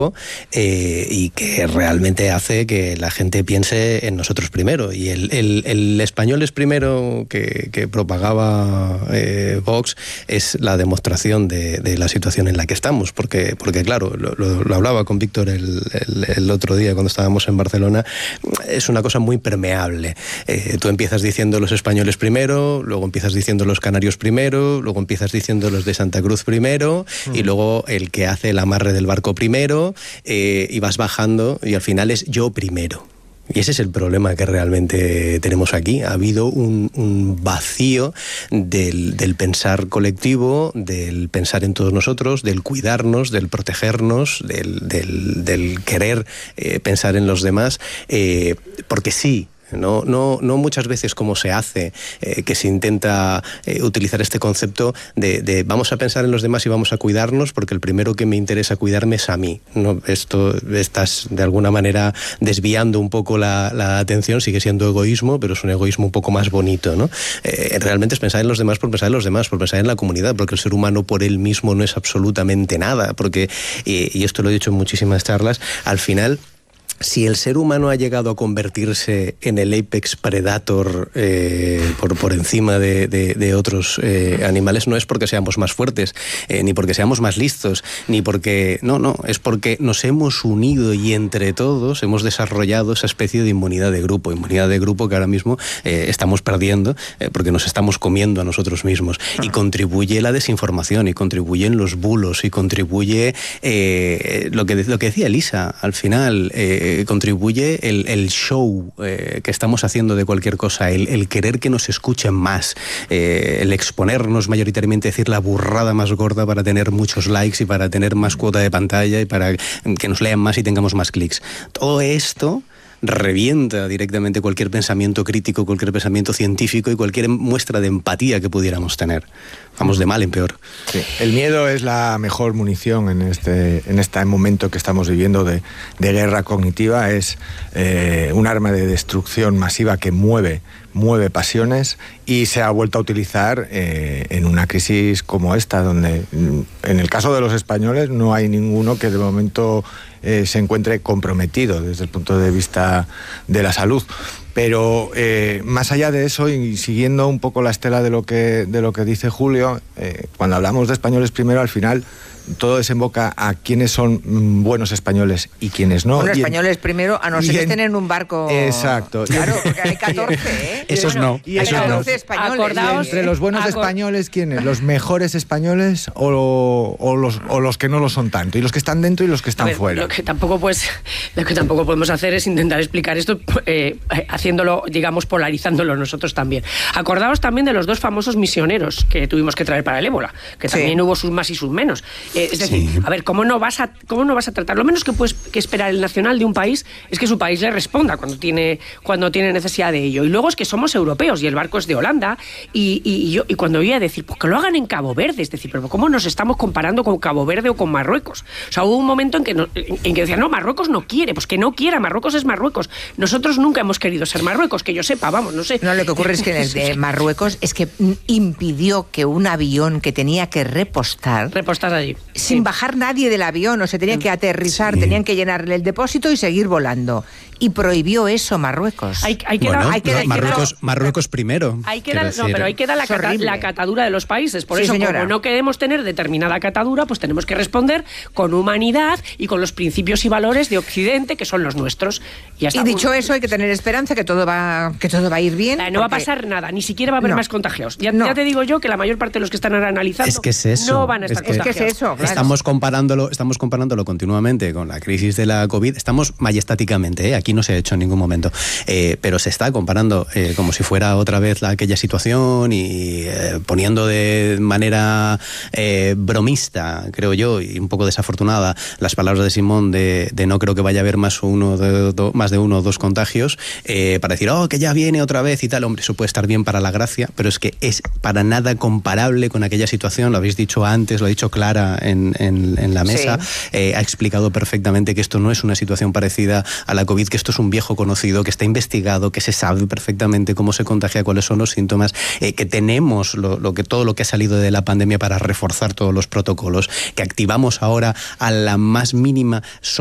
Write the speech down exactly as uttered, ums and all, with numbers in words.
Eh, y que realmente hace que la gente piense en nosotros primero. Y el, el, el español es primero que, que propagaba eh, Vox es la demostración de, de la situación en la que estamos, porque, porque claro, lo, lo, lo hablaba con Víctor el, el, el otro día cuando estábamos en Barcelona, es una cosa muy permeable. Eh, tú empiezas diciendo los españoles primero, luego empiezas diciendo los canarios primero, luego empiezas diciendo los de Santa Cruz primero, mm. y luego el que hace el amarre del barco primero, Eh, y vas bajando y al final es yo primero. Y ese es el problema que realmente tenemos aquí. Ha habido un, un vacío del, del pensar colectivo, del pensar en todos nosotros, del cuidarnos, del protegernos, del, del, del querer eh, pensar en los demás, eh, porque sí. No, no, no muchas veces como se hace, eh, que se intenta eh, utilizar este concepto de, de vamos a pensar en los demás y vamos a cuidarnos porque el primero que me interesa cuidarme es a mí. No, esto estás de alguna manera desviando un poco la, la atención, sigue siendo egoísmo, pero es un egoísmo un poco más bonito, ¿no? Eh, realmente es pensar en los demás por pensar en los demás, por pensar en la comunidad, porque el ser humano por él mismo no es absolutamente nada, porque, y, y esto lo he dicho en muchísimas charlas, al final, si el ser humano ha llegado a convertirse en el apex predator eh, por, por encima de, de, de otros eh, animales, no es porque seamos más fuertes, eh, ni porque seamos más listos, ni porque... No, no, es porque nos hemos unido y entre todos hemos desarrollado esa especie de inmunidad de grupo, inmunidad de grupo que ahora mismo eh, estamos perdiendo eh, porque nos estamos comiendo a nosotros mismos. Y contribuye la desinformación, y contribuyen los bulos, y contribuye eh, lo, que, lo que decía Elisa, al final... Eh, contribuye el, el show eh, que estamos haciendo de cualquier cosa, el, el querer que nos escuchen más, eh, el exponernos mayoritariamente, decir la burrada más gorda para tener muchos likes y para tener más cuota de pantalla y para que nos lean más y tengamos más clics. Todo esto revienta directamente cualquier pensamiento crítico, cualquier pensamiento científico y cualquier muestra de empatía que pudiéramos tener. Vamos de mal en peor. Sí. El miedo es la mejor munición en este, en este momento que estamos viviendo de, de guerra cognitiva. Es eh, un arma de destrucción masiva que mueve, mueve pasiones y se ha vuelto a utilizar eh, en una crisis como esta, donde en el caso de los españoles no hay ninguno que de momento eh, se encuentre comprometido desde el punto de vista de la salud. Pero eh, más allá de eso, y siguiendo un poco la estela de lo que, de lo que dice Julio, eh, cuando hablamos de españoles primero, al final todo desemboca a quiénes son buenos españoles y quiénes no. Bueno, y españoles en, primero, a no ser que estén en un barco... Exacto. Claro, porque hay catorce, ¿eh? Esos bueno, no. Y hay catorce españoles. Acordaos, entre los buenos españoles, ¿quiénes? ¿Los mejores españoles o, o, los, o los que no lo son tanto? Y los que están dentro y los que están ver, fuera. Lo que, tampoco, pues, lo que tampoco podemos hacer es intentar explicar esto eh, haciéndolo, digamos, polarizándolo nosotros también. Acordaos también de los dos famosos misioneros que tuvimos que traer para el ébola, que también sí. hubo sus más y sus menos. Eh, es decir, sí. a ver, ¿cómo no vas a, cómo no vas a tratar? Lo menos que puedes que esperar el nacional de un país es que su país le responda cuando tiene, cuando tiene necesidad de ello. Y luego es que somos europeos y el barco es de Holanda y, y, y yo y cuando iba a decir, pues que lo hagan en Cabo Verde, es decir, pero ¿cómo nos estamos comparando con Cabo Verde o con Marruecos? O sea, hubo un momento en que, no, en que decían, no, Marruecos no quiere, pues que no quiera, Marruecos es Marruecos. Nosotros nunca hemos querido ser Marruecos, que yo sepa, vamos, no sé. No, lo que ocurre es que en el de Marruecos es que impidió que un avión que tenía que repostar... Repostar allí. Sin sí. bajar nadie del avión, o se tenía que aterrizar, sí. tenían que llenarle el depósito y seguir volando. Y prohibió eso Marruecos. Hay, hay que bueno, dar, hay que no, dar, Marruecos, Marruecos primero. Hay que dar, no, pero hay que dar la, cata, la catadura de los países. Por sí, eso, señora. Como no queremos tener determinada catadura, pues tenemos que responder con humanidad y con los principios y valores de Occidente, que son los nuestros. Y, y dicho eso, hay que tener esperanza que todo va, que todo va a ir bien. No porque... va a pasar nada, ni siquiera va a haber no. más contagios. Ya, no. ya te digo yo que la mayor parte de los que están ahora analizando es que es eso. no van a estar es que, contagiados. Es que es eso, claro. Estamos comparándolo, estamos comparándolo continuamente con la crisis de la COVID. Estamos majestáticamente, ¿eh? Aquí no se ha hecho en ningún momento, eh, pero se está comparando eh, como si fuera otra vez la, aquella situación y eh, poniendo de manera eh, bromista, creo yo, y un poco desafortunada, las palabras de Simón de, de no creo que vaya a haber más, uno de, do, más de uno o dos contagios, eh, para decir, oh, que ya viene otra vez y tal. Hombre, eso puede estar bien para la gracia, pero es que es para nada comparable con aquella situación, lo habéis dicho antes, lo ha dicho Clara en, en, en la mesa, sí. eh, ha explicado perfectamente que esto no es una situación parecida a la COVID, que esto es un viejo conocido, que está investigado, que se sabe perfectamente cómo se contagia, cuáles son los síntomas, eh, que tenemos lo, lo que, todo lo que ha salido de la pandemia para reforzar todos los protocolos, que activamos ahora a la más mínima